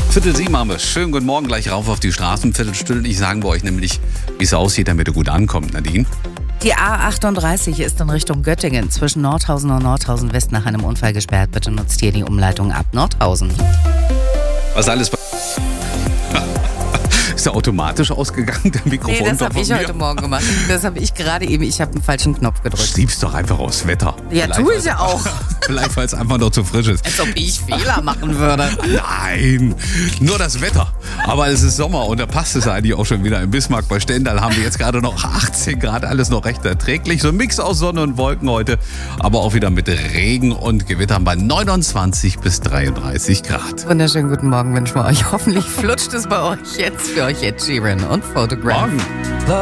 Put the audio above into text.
6:45 haben wir. Schönen guten Morgen, gleich rauf auf die Straßen. Viertelstündlich sagen wir euch nämlich, wie es aussieht, damit ihr gut ankommt. Nadine? Die A38 ist in Richtung Göttingen zwischen Nordhausen und Nordhausen West nach einem Unfall gesperrt. Bitte nutzt hier die Umleitung ab Nordhausen. Was alles... Ist er automatisch ausgegangen, der Mikrofon? Nee, das habe ich heute Morgen gemacht. Das habe ich gerade eben, ich habe einen falschen Knopf gedrückt. Schieb's doch einfach aufs Wetter. Ja, tue ich ja auch. Vielleicht, weil es einfach noch zu frisch ist. Als ob ich Fehler machen würde. Nein, nur das Wetter. Aber es ist Sommer und da passt es eigentlich auch schon wieder. In Bismarck bei Stendal haben wir jetzt gerade noch 18 Grad, alles noch recht erträglich. So ein Mix aus Sonne und Wolken heute, aber auch wieder mit Regen und Gewittern bei 29 bis 33 Grad. Wunderschönen guten Morgen wünschen wir euch. Hoffentlich flutscht es bei euch jetzt für euch Ed Sheeran und Photograph. Morgen.